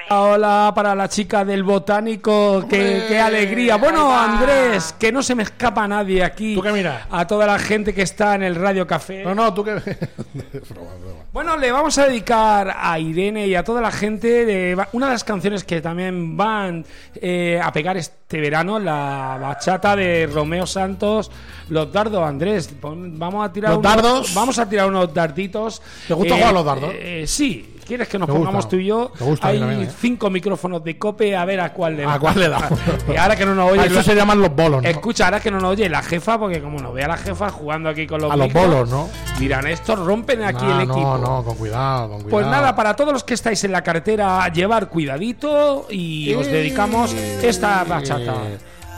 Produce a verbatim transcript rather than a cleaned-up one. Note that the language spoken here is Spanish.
Hola para la chica del botánico, qué, qué alegría. Bueno, Andrés, que no se me escapa nadie aquí. ¿Tú qué miras? A toda la gente que está en el Radio Café. No, no, tú que... Bueno, le vamos a dedicar a Irene y a toda la gente de una de las canciones que también van eh, a pegar este verano, la bachata de Romeo Santos, Los Dardos. Andrés, vamos a tirar ¿Los unos, dardos? Vamos a tirar unos darditos. ¿Te gusta eh, jugar a los dardos? Eh, sí. ¿Quieres que nos Me pongamos gusta, tú y yo? me gusta, Hay también, ¿eh? cinco micrófonos de cope, a ver a cuál le da. ¿A cuál le da? Y ahora que no nos oye... A eso se llaman los bolos, ¿no? Escucha, ahora que no nos oye la jefa, porque como nos ve a la jefa jugando aquí con los A los micros, bolos, ¿no? dirán, estos rompen aquí no, el equipo. No, no, con cuidado, con cuidado. Pues nada, para todos los que estáis en la carretera, llevar cuidadito y os dedicamos esta bachata.